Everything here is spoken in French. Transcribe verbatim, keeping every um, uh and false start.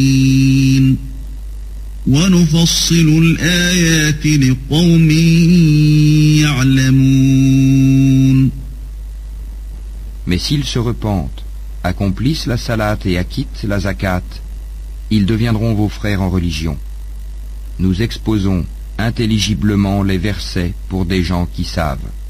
وَنُفَصِّلُ الْآيَاتِ لِقَوْمٍ يَعْلَمُونَ. Mais s'ils se repentent, accomplissent la salate et acquittent la zakat, ils deviendront vos frères en religion. Nous exposons intelligiblement les versets pour des gens qui savent.